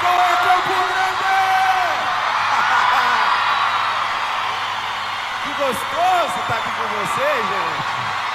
Qual é Campo Grande? Que gostoso estar aqui com vocês, gente.